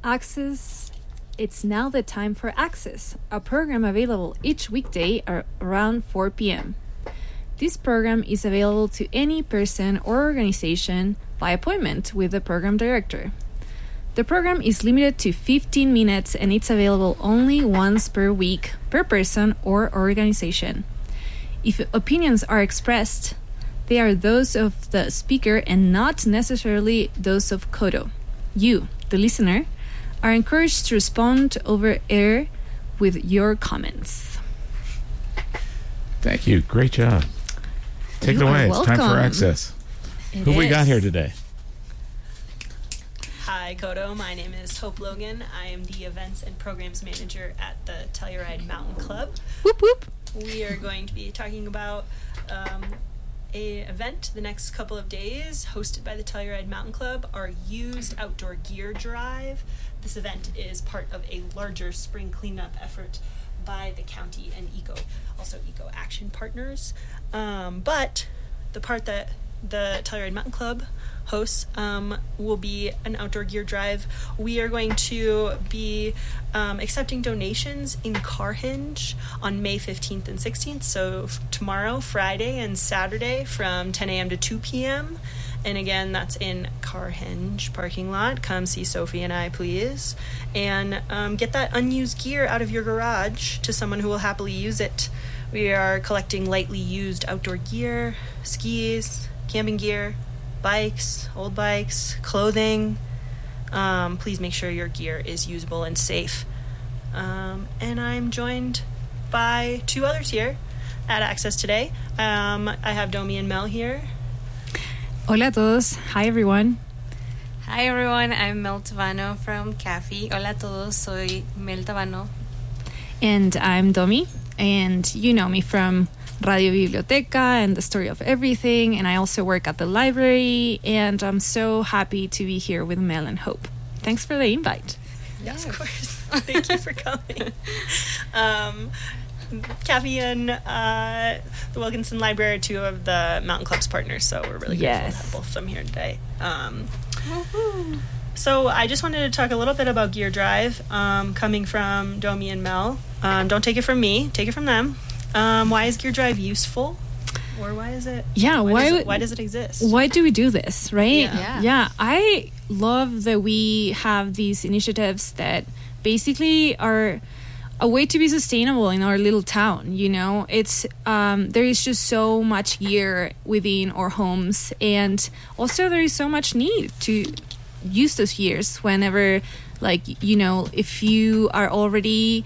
Access. It's now the time for Access, a program available each weekday around 4 p.m. This program is available to any person or organization by appointment with the program director. The program is limited to 15 minutes and it's available only once per week per person or organization. If opinions are expressed, they are those of the speaker and not necessarily those of Kodo. You, the listener, are encouraged to respond over air with your comments. Thank you. Great job. Take it away. It's time for Access. Who we got here today? Hi, Kodo. My name is Hope Logan. I am the Events and Programs Manager at the Telluride Mountain Club. Whoop whoop. We are going to be talking about a event the next couple of days hosted by the Telluride Mountain Club, our Used Outdoor Gear Drive. This event is part of a larger spring cleanup effort by the county and Eco Action Partners. But the part that the Telluride Mountain Club hosts will be an outdoor gear drive. We are going to be accepting donations in Carhenge on May 15th and 16th, so tomorrow, Friday, and Saturday from 10 a.m. to 2 p.m. And again, that's in Carhenge parking lot. Come see Sophie and I, please. And get that unused gear out of your garage to someone who will happily use it. We are collecting lightly used outdoor gear, skis, camping gear, bikes, old bikes, clothing. Please make sure your gear is usable and safe. And I'm joined by two others here at Access today. I have Domi and Mel here. Hola a todos. Hi everyone. Hi everyone, I'm Mel Tavano from CAFI. Hola a todos, soy Mel Tavano. And I'm Domi, and you know me from Radio Biblioteca and The Story of Everything, and I also work at the library, and I'm so happy to be here with Mel and Hope. Thanks for the invite. Yes, of course. Thank you for coming. Kathy and the Wilkinson Library are two of the Mountain Club's partners, so we're really grateful to have both of them here today. So I just wanted to talk a little bit about Gear Drive, coming from Domi and Mel. Don't take it from me, take it from them. Why is Gear Drive useful? Or why is it? Yeah, why does it exist? Why do we do this, right? Yeah. I love that we have these initiatives that basically are a way to be sustainable in our little town. You know, it's there is just so much gear within our homes, and also there is so much need to use those gears whenever, like, you know, if you are already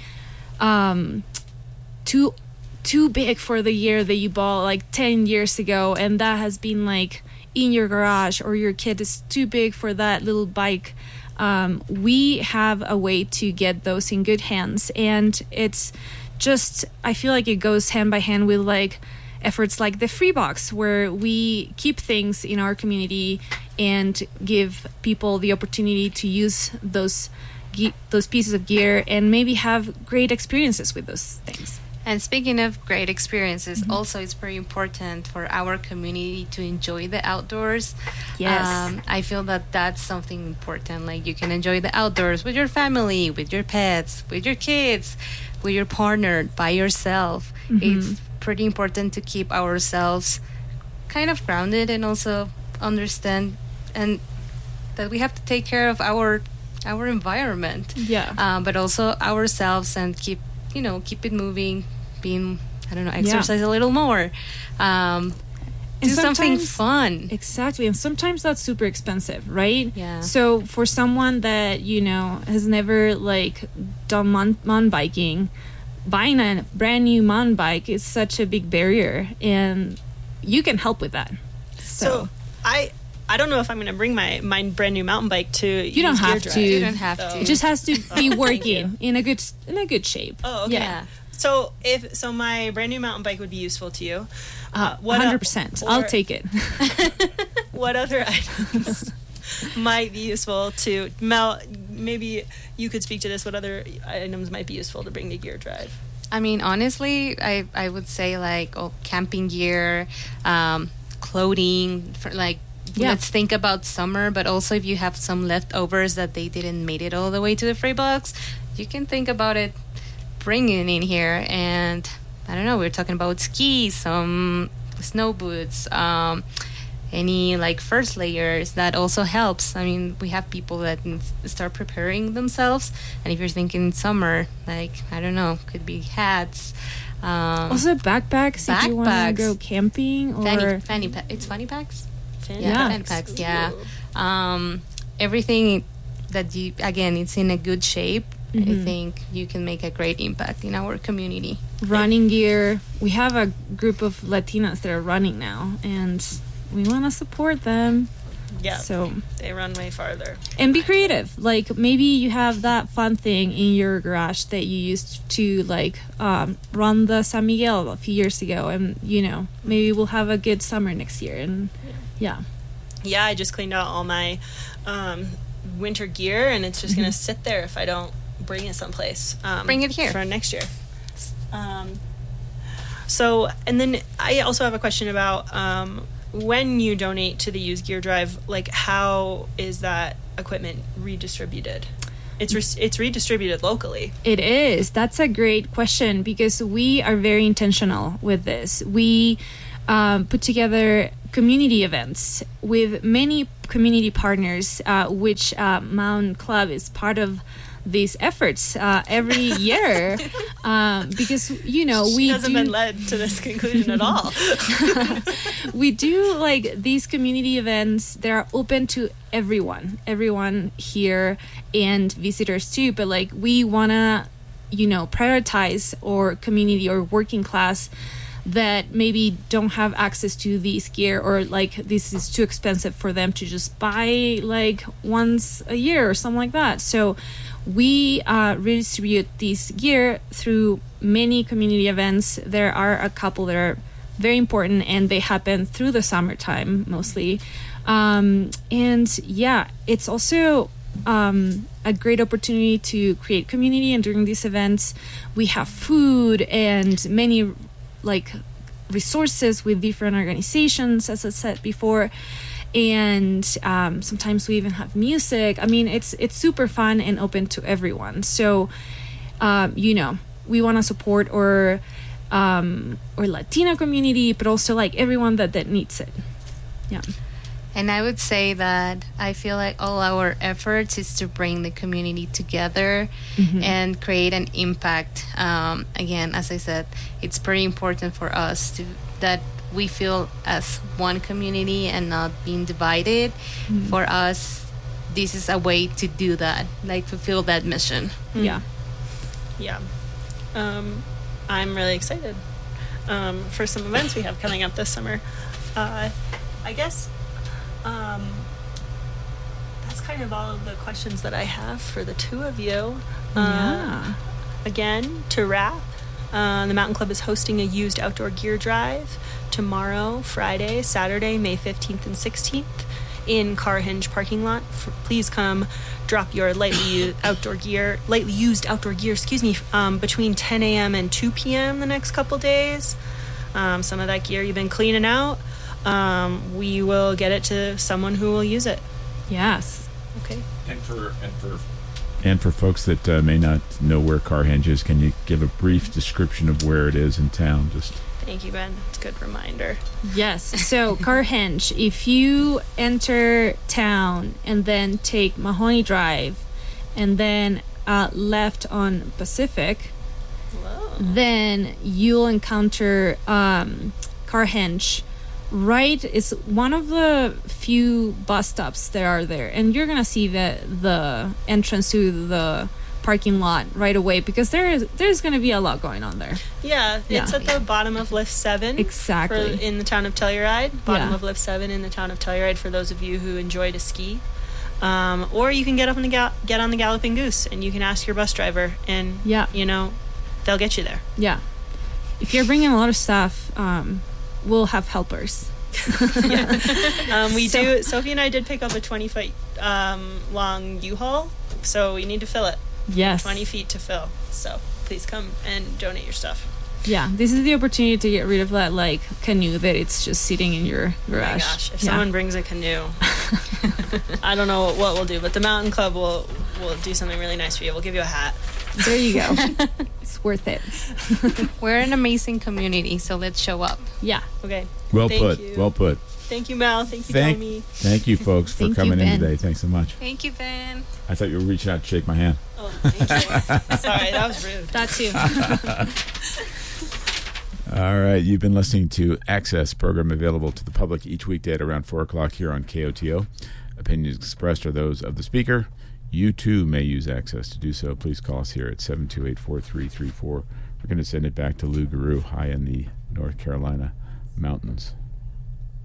too big for the gear that you bought like 10 years ago, and that has been like in your garage, or your kid is too big for that little bike. We have a way to get those in good hands, and it's just, I feel like it goes hand by hand with like efforts like the Free Box, where we keep things in our community and give people the opportunity to use those pieces of gear and maybe have great experiences with those things. And speaking of great experiences, also it's very important for our community to enjoy the outdoors. Yes. I feel that that's something important. Like, you can enjoy the outdoors with your family, with your pets, with your kids, with your partner, by yourself. It's pretty important to keep ourselves kind of grounded and also understand and that we have to take care of our environment. Yeah. But also ourselves, and keep it moving, exercise a little more, do something fun. Exactly. And sometimes that's super expensive, right? Yeah. So for someone that, you know, has never like done mountain biking, buying a brand new mountain bike is such a big barrier, and you can help with that. So I don't know if I'm going to bring my brand new mountain bike to You don't have to. You don't have to. It just has to be working in a good shape. Oh, okay. Yeah. So my brand new mountain bike would be useful to you. 100%. I'll take it. What other items might be useful to Mel? Maybe you could speak to this. What other items might be useful to bring to Gear Drive? I mean, honestly, I would say like camping gear, clothing, for like let's think about summer, but also if you have some leftovers that they didn't make it all the way to the free box, you can think about it bringing in here. And I don't know, we're talking about skis, some snow boots, any like first layers. That also helps. I mean, we have people that start preparing themselves, and if you're thinking summer, like, I don't know, could be hats, also backpacks if you want to go camping, or fanny packs. Yeah. Fanny packs. Yeah. Everything that you, again, it's in a good shape. I think you can make a great impact in our community. Running gear. We have a group of Latinas that are running now, and we want to support them. Yeah. So they run way farther. And be creative. Like, maybe you have that fun thing in your garage that you used to, like, run the San Miguel a few years ago, and, you know, maybe we'll have a good summer next year. And yeah, I just cleaned out all my winter gear, and it's just gonna sit there if I don't bring it someplace. Bring it here for next year. So, and then I also have a question about when you donate to the used gear drive, like, how is that equipment redistributed? It's redistributed locally. It is. That's a great question, because we are very intentional with this. We put together community events with many community partners, which Mountain Club is part of these efforts every year, because, you know, she hasn't been led to this conclusion at all. We do, like, these community events. They're open to everyone here, and visitors too, but, like, we want to, you know, prioritize our community or working class that maybe don't have access to these gear, or, like, this is too expensive for them to just buy, like, once a year or something like that. So we redistribute this gear through many community events. There are a couple that are very important, and they happen through the summertime mostly. And yeah, it's also a great opportunity to create community. And during these events, we have food and many, like, resources with different organizations, as I said before. And sometimes we even have music. I mean, it's super fun and open to everyone. So, you know, we want to support our Latino community, but also, like, everyone that needs it. Yeah. And I would say that I feel like all our efforts is to bring the community together and create an impact. Again, as I said, it's pretty important for us that we feel as one community and not being divided. For us, this is a way to do that, like, fulfill that mission. Yeah. I'm really excited for some events we have coming up this summer. I guess that's kind of all of the questions that I have for the two of you. Again, to wrap, the Mountain Club is hosting a used outdoor gear drive tomorrow, Friday, Saturday, May 15th and 16th in Carhenge parking lot. Please come drop your lightly used outdoor gear, between 10 a.m. and 2 p.m. the next couple days. Some of that gear you've been cleaning out, we will get it to someone who will use it. Yes. Okay. And for folks that may not know where Carhenge is, can you give a brief description of where it is in town? Thank you, Ben. It's a good reminder. Yes. So Carhenge, if you enter town and then take Mahoney Drive and then left on Pacific, then you'll encounter Carhenge. Right, it's one of the few bus stops that are there, and you're gonna see the entrance to the parking lot right away, because there's gonna be a lot going on there. Yeah, it's at the bottom of Lift 7. Exactly. In the town of Telluride. Bottom of Lift 7 in the town of Telluride for those of you who enjoy to ski. Or you can get up on get on the Galloping Goose, and you can ask your bus driver, and you know, they'll get you there. Yeah. If you're bringing a lot of stuff, we'll have helpers. We do. Sophie and I did pick up a 20-foot long U-Haul, so we need to fill it. Yes. 20 feet to fill. So please come and donate your stuff. Yeah, this is the opportunity to get rid of that like canoe that it's just sitting in your garage. Oh my gosh, if Yeah. someone brings a canoe, I don't know what we'll do, but the Mountain Club will do something really nice for you. We'll give you a hat. There you go. It's worth it. We're an amazing community, so let's show up. Yeah. Okay. Well Thank put. you. Well put. Thank you, Mal. Thank you, Thank, Tommy. thank you, folks, for Thank you, coming in Ben. today. Thanks so much. Thank you, Ben. I thought you were reaching out to shake my hand. Oh, thank you. Sorry, that was rude. That too. All right, you've been listening to Access, program available to the public each weekday at around 4 o'clock here on KOTO. Opinions expressed are those of the speaker. You, too, may use Access. To do so, please call us here at 728-4334. We're going to send it back to Lou Guru, high in the North Carolina mountains.